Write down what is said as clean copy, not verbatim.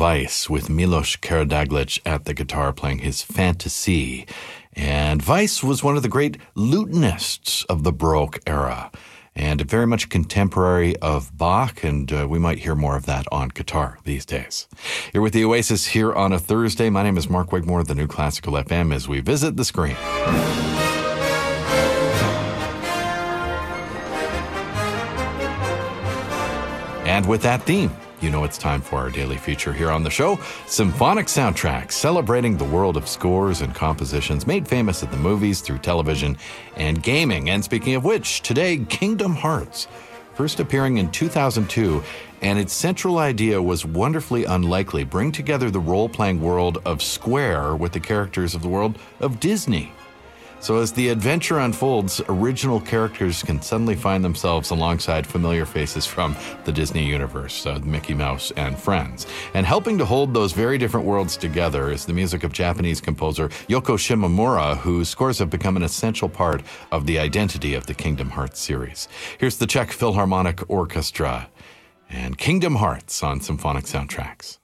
Weiss with Milos Karadaglic at the guitar playing his Fantasy. And Weiss was one of the great lutenists of the Baroque era and very much contemporary of Bach, and we might hear more of that on guitar these days. You're with the Oasis here on a Thursday. My name is Mark Wigmore, the New Classical FM, as we visit the screen. And with that theme, you know it's time for our daily feature here on the show, Symphonic Soundtracks, celebrating the world of scores and compositions made famous at the movies, through television, and gaming. And speaking of which, today, Kingdom Hearts, first appearing in 2002, and its central idea was wonderfully unlikely: bring together the role-playing world of Square with the characters of the world of Disney. So as the adventure unfolds, original characters can suddenly find themselves alongside familiar faces from the Disney universe, Mickey Mouse and friends. And helping to hold those very different worlds together is the music of Japanese composer Yoko Shimomura, whose scores have become an essential part of the identity of the Kingdom Hearts series. Here's the Czech Philharmonic Orchestra and Kingdom Hearts on Symphonic Soundtracks.